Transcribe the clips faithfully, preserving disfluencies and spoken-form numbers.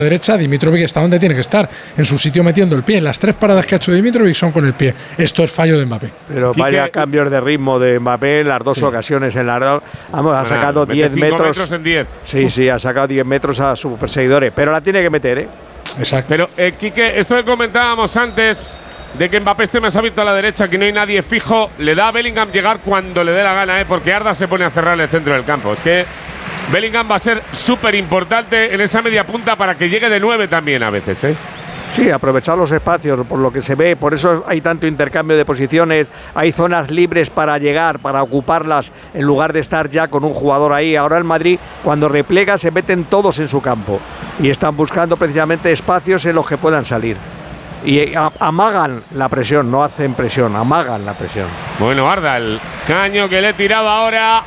derecha, Dimitrovic está donde tiene que estar, en su sitio metiendo el pie. Las tres paradas que ha hecho Dimitrovic son con el pie. Esto es fallo de Mbappé. Pero Quique, vaya cambios de ritmo de Mbappé en las dos sí. ocasiones. En las dos, vamos, ha sacado diez metros. metros en diez. Sí, sí, ha sacado diez metros a sus perseguidores, pero la tiene que meter, ¿eh? Exacto. Pero, eh, Quique, esto que comentábamos antes de que Mbappé esté más abierto a la derecha, que no hay nadie fijo, le da a Bellingham llegar cuando le dé la gana, ¿eh? Porque Arda se pone a cerrar el centro del campo. Es que Bellingham va a ser súper importante en esa media punta para que llegue de nueve también a veces, ¿eh? Sí, aprovechar los espacios, por lo que se ve, por eso hay tanto intercambio de posiciones, hay zonas libres para llegar, para ocuparlas, en lugar de estar ya con un jugador ahí. Ahora el Madrid, cuando replega, se meten todos en su campo y están buscando precisamente espacios en los que puedan salir. Y amagan la presión, no hacen presión, amagan la presión. Bueno, Arda, el caño que le he tirado ahora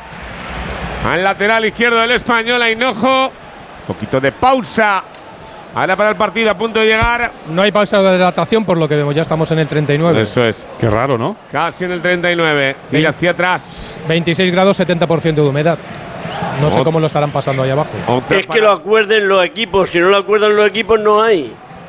al lateral izquierdo del Español, a Hinojo. Un poquito de pausa ahora para el partido, a punto de llegar. No hay pausa de hidratación, por lo que vemos, ya estamos en el treinta y nueve. Eso es. Qué raro, ¿no? Casi en el treinta y nueve. Tira hacia atrás. veintiséis grados, setenta por ciento de humedad. No sé cómo lo estarán pasando ahí abajo. Es que lo acuerden los equipos. Si no lo acuerdan los equipos, no hay.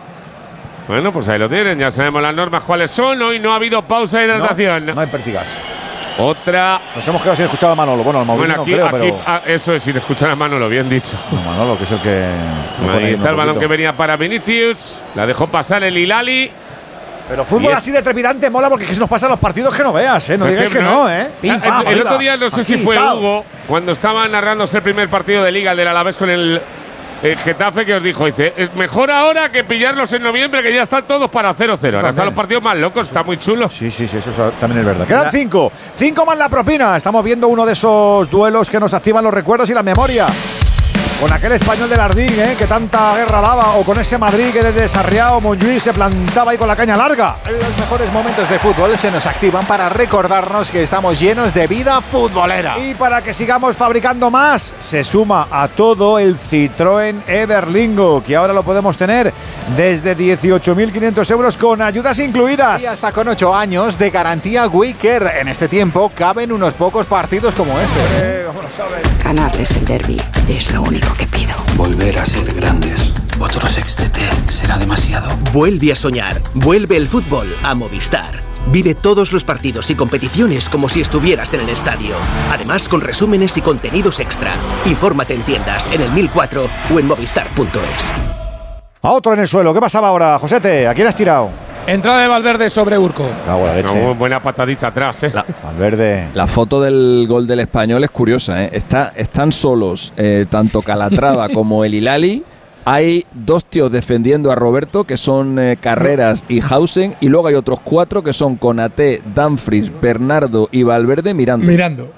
Bueno, pues ahí lo tienen. Ya sabemos las normas cuáles son. Hoy no ha habido pausa de hidratación. No, no hay Pertigas. Otra. Nos hemos quedado sin escuchar a Manolo. Bueno, al Mauricio bueno, aquí, no creo, aquí, pero… ah, eso es, sin escuchar a Manolo, bien dicho. No, Manolo, que es el que… Ahí está el balón que venía para Vinicius. La dejó pasar el Hilali. Pero fútbol así de trepidante mola porque es que se nos pasan los partidos que no veas, ¿eh? No digáis que no, ¿eh? Pim, pam, el, el otro día, no sé aquí, si fue tal. Hugo, cuando estaba narrándose el primer partido de Liga, el del Alavés con el… El Getafe, que os dijo, dice, mejor ahora que pillarlos en noviembre, que ya están todos para cero cero. Ahora están los partidos más locos, está muy chulo. Sí, sí, sí, eso también es verdad. Quedan cinco, cinco más la propina. Estamos viendo uno de esos duelos que nos activan los recuerdos y la memoria. Con aquel Español del Ardín, ¿eh? Que tanta guerra daba, o con ese Madrid que desde Sarriá o Montjuïc se plantaba ahí con la caña larga. Los mejores momentos de fútbol se nos activan para recordarnos que estamos llenos de vida futbolera. Y para que sigamos fabricando más, se suma a todo el Citroën Everlingo, que ahora lo podemos tener desde dieciocho mil quinientos euros con ayudas incluidas. Y hasta con ocho años de garantía Wicker. En este tiempo caben unos pocos partidos como este. Eh, ¿Cómo lo sabes? Ganarles el derbi es lo único que pido. Volver a ser grandes. Otro sextete será demasiado. Vuelve a soñar. Vuelve el fútbol a Movistar. Vive todos los partidos y competiciones como si estuvieras en el estadio. Además, con resúmenes y contenidos extra. Infórmate en tiendas, en el mil cuatro o en movistar punto es. A otro en el suelo. ¿Qué pasaba ahora, Josete? ¿A quién has tirado? Entrada de Valverde sobre Urco. Ah, buena, leche. Una buena patadita atrás, ¿eh? La, Valverde. La foto del gol del Español es curiosa, ¿eh? Está, están solos eh, tanto Calatrava como el Hilali. Hay dos tíos defendiendo a Roberto, que son eh, Carreras y Hausen, y luego hay otros cuatro que son Konaté, Dumfries, Bernardo y Valverde mirando. Mirando.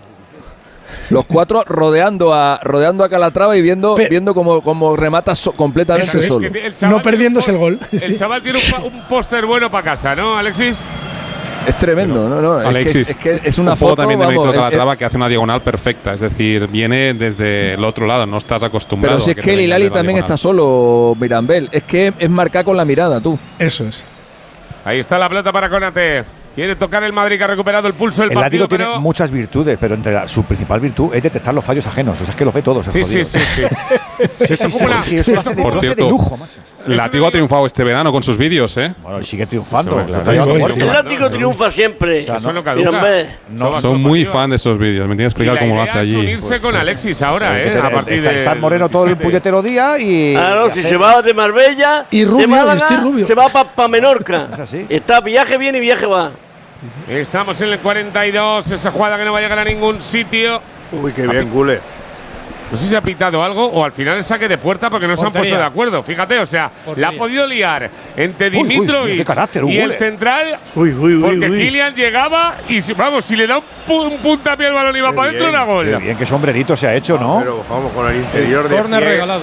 Los cuatro rodeando a rodeando a Calatrava y viendo, Pe viendo cómo, cómo remata so completamente solo. Es que no perdiéndose el gol. El chaval tiene un, un póster bueno para casa, ¿no, Alexis? Es tremendo, no, no. Alexis, es, que es, es, que es una un foto también de vamos, Mérito Calatrava que hace una diagonal perfecta, es decir, viene desde el otro lado, no estás acostumbrado. Pero si a es que, que el Hilali también diagonal. Está solo, Mirambel. Es que es marcar con la mirada, tú. Eso es. Ahí está la pelota para Konaté. Quiere tocar el Madrid, que ha recuperado el pulso del el partido. El Látigo tiene muchas virtudes, pero entre la, su principal virtud es detectar los fallos ajenos. O sea, es que los ve todos. Sí, sí, sí, sí. sí, sí, sí, sí, eso lo hace de, Por cierto, de lujo, macho. Látigo ha triunfado este verano con sus vídeos, ¿eh? Bueno, y sigue triunfando. Eso, claro, eso, eso, el Látigo triunfa siempre. O sea, no, eso no no, son muy fan de esos vídeos. Me tiene que explicar cómo lo hace allí. unirse pues, con Alexis ahora, sí, ¿eh? A partir está, de estar Moreno todo el puñetero día y. Claro, si se va de Marbella, y Rubio, de Málaga, y Rubio. se va para pa Menorca. ¿Es así? Está viaje viene y viaje va. Estamos en el cuarenta y dos, esa jugada que no va a llegar a ningún sitio. Uy, qué bien, Gule. No sé si ha pitado algo o al final el saque de puerta porque no Portería. Se han puesto de acuerdo. Fíjate, o sea, Portería. La ha podido liar entre Dimitrovic y el central. Uy, uy, uy, porque uy. Kylian llegaba y, si, vamos, si le da un, pu un puntapié al balón y va para adentro, era gol. Qué bien, qué sombrerito se ha hecho, ¿no? Pero vamos con el interior de córner regalado.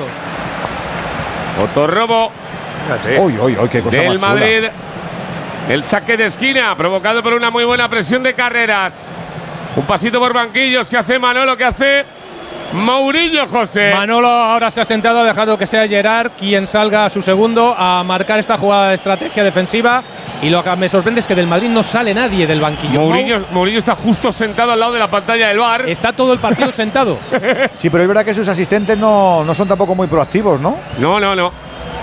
Otro robo. Fíjate. Uy, uy, uy, qué cosa del más Madrid. chula. El saque de esquina, provocado por una muy buena presión de Carreras. Un pasito por banquillos que hace Manolo, que hace Mourinho, José. Manolo ahora se ha sentado, ha dejado que sea Gerard quien salga a su segundo a marcar esta jugada de estrategia defensiva. Y lo que me sorprende es que del Madrid no sale nadie del banquillo. Mourinho, Mourinho está justo sentado al lado de la pantalla del V A R. Está todo el partido sentado. Sí, pero es verdad que sus asistentes no, no son tampoco muy proactivos, ¿no? No, no, no.